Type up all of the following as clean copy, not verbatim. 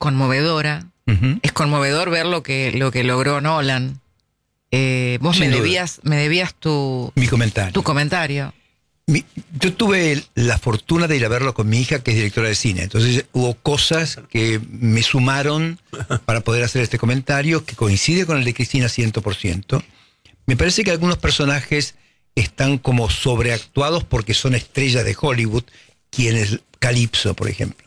conmovedora. Uh-huh. Es conmovedor ver lo que logró Nolan. Vos me debías tu comentario. Tu comentario. Yo tuve la fortuna de ir a verlo con mi hija, que es directora de cine. Entonces hubo cosas que me sumaron para poder hacer este comentario, que coincide con el de Cristina 100%. Me parece que algunos personajes están como sobreactuados porque son estrellas de Hollywood, quien es Calypso, por ejemplo.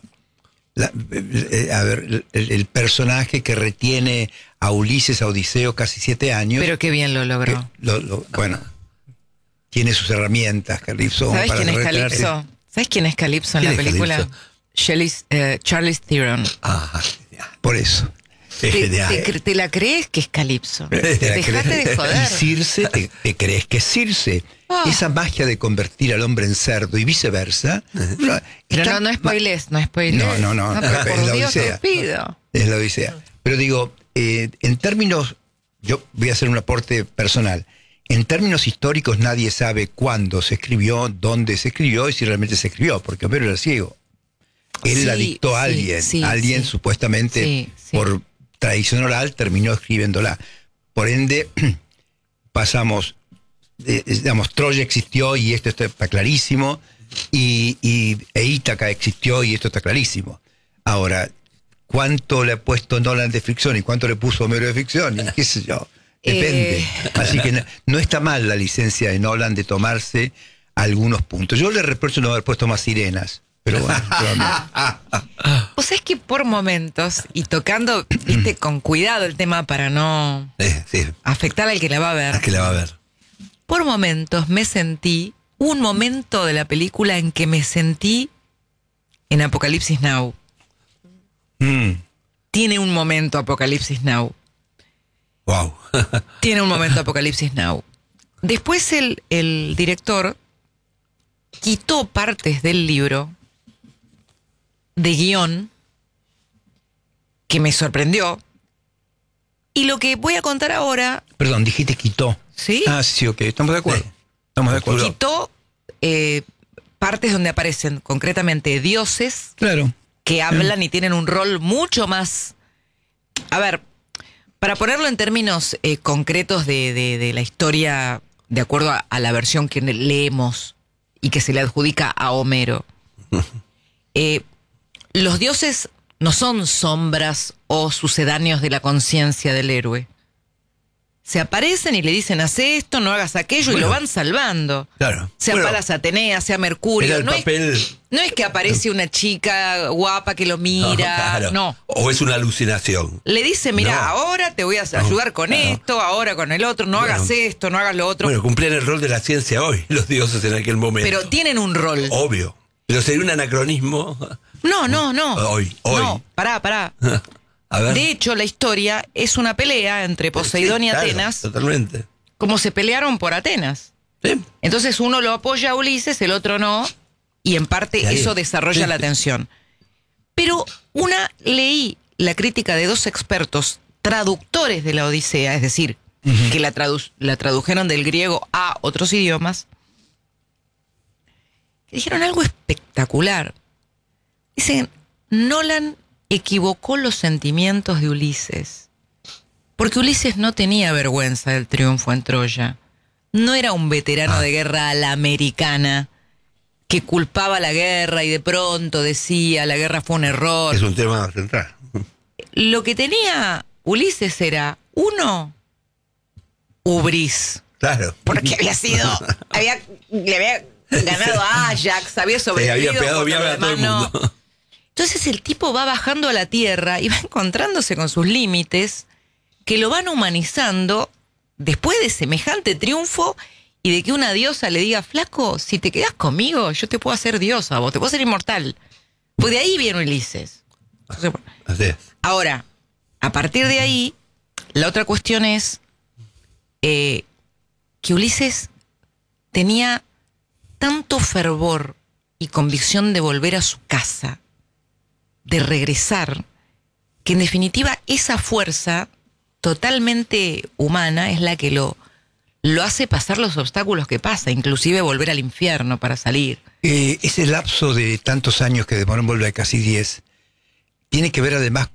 El personaje que retiene a Ulises, a Odiseo, casi 7 años. Pero qué bien lo logró. Bueno, tiene sus herramientas, Calypso. ¿Sabes quién es Calypso? ¿Sabes quién es Calypso en la película? Charlize Theron. Por eso. ¿Te la crees que es Calypso? Dejate de joder. Y Circe, te crees que es Circe. Esa magia de convertir al hombre en cerdo y viceversa. Pero no spoilees. No, por es la Dios, Odisea. te pido. Es la Odisea. Pero digo, en términos, yo voy a hacer un aporte personal. En términos históricos nadie sabe cuándo se escribió, dónde se escribió y si realmente se escribió, porque Homero era ciego. Él la dictó a alguien. Alguien supuestamente por tradición oral terminó escribiéndola. Por ende, pasamos, digamos, Troya existió y esto está clarísimo, y Ítaca existió y esto está clarísimo. Ahora, ¿cuánto le ha puesto Nolan de ficción y cuánto le puso Homero de ficción? Y qué sé yo, depende. Así que no está mal la licencia de Nolan de tomarse algunos puntos. Yo le reprocho no haber puesto más sirenas. Pero bueno, o sea, es que por momentos, y tocando, viste, con cuidado el tema para no afectar al que la va a ver. Por momentos un momento de la película en que me sentí en Apocalipsis Now. Tiene un momento Apocalipsis Now. Wow. Tiene un momento Apocalipsis Now. Después el director quitó partes del libro de guión que me sorprendió, y lo que voy a contar ahora... Perdón, dijiste quitó. ¿Sí? Sí, ok, estamos de acuerdo. Quitó partes donde aparecen concretamente dioses, claro, que hablan y tienen un rol mucho más... A ver, para ponerlo en términos concretos de la historia, de acuerdo a la versión que leemos y que se le adjudica a Homero, los dioses no son sombras o sucedáneos de la conciencia del héroe. Se aparecen y le dicen, haz esto, no hagas aquello, y lo van salvando. Claro. Sea Palas Atenea, sea Mercurio. Era el papel... No es que aparece una chica guapa que lo mira. No. O es una alucinación. Le dice, mira, ahora te voy a ayudar con esto, ahora con el otro, no hagas esto, no hagas lo otro. Bueno, cumplían el rol de la ciencia hoy, los dioses en aquel momento. Pero tienen un rol. Obvio. Pero sería un anacronismo. No. Hoy. No, pará. A ver. De hecho, la historia es una pelea entre Poseidón y Atenas. Totalmente. Como se pelearon por Atenas. Sí. Entonces uno lo apoya a Ulises, el otro no, y en parte eso desarrolla la tensión. Pero leí la crítica de 2 expertos traductores de la Odisea, es decir, que la tradujeron del griego a otros idiomas, que dijeron algo espectacular. Dicen, Nolan equivocó los sentimientos de Ulises, porque Ulises no tenía vergüenza del triunfo en Troya. No era un veterano de guerra a la americana que culpaba la guerra y de pronto decía la guerra fue un error. Es un tema central. Lo que tenía Ulises era, ubris. Claro. Porque le había ganado a Ajax, había sobrevivido. Había pegado bien a todo el mundo. Entonces el tipo va bajando a la tierra y va encontrándose con sus límites que lo van humanizando después de semejante triunfo y de que una diosa le diga, flaco, si te quedas conmigo, yo te puedo hacer diosa, vos te puedo hacer inmortal. Pues de ahí viene Ulises. Entonces, Así es. ahora, a partir de ahí, la otra cuestión es que Ulises tenía tanto fervor y convicción de volver a su casa, de regresar, que en definitiva esa fuerza totalmente humana es la que lo hace pasar los obstáculos que pasa, inclusive volver al infierno para salir. Ese lapso de tantos años que demoró en volver, casi 10, tiene que ver además